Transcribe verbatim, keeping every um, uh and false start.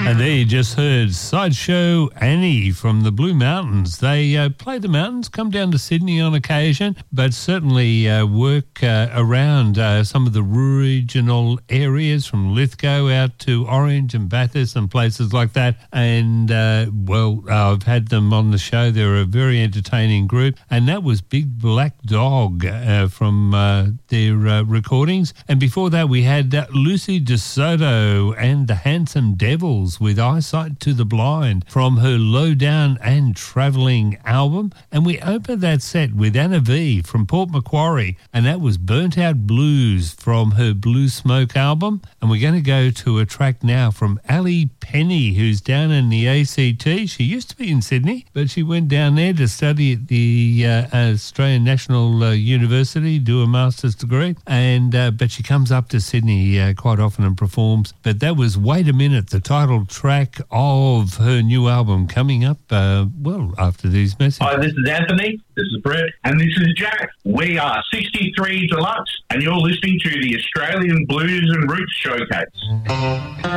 And there you just heard Sideshow Annie from the Blue Mountains. They uh, play the mountains, come down to Sydney on occasion, but certainly uh, work uh, around uh, some of the regional areas from Lithgow out to Orange and Bathurst and places like that. And, uh, well, uh, I've had them on the show. They're a very entertaining group. And that was Big Black Dog uh, from uh, their uh, recordings. And before that, we had uh, Lucy DeSoto and the Handsome Devils with Eyesight to the Blind from her Lowdown and Travelling album. And we opened that set with Anna V from Port Macquarie, and that was Burnt Out Blues from her Blue Smoke album. And we're going to go to a track now from Ali Penny, who's down in the A C T. She used to be in Sydney, but she went down there to study at the uh, Australian National uh, University, do a master's degree, and uh, but she comes up to Sydney uh, quite often and performs. But that was Wait a Minute, the title track of her new album, coming up, uh, well, after these messages. Hi, this is Anthony, this is Brett, and this is Jack. We are sixty-three Deluxe, and you're listening to the Australian Blues and Roots Showcase.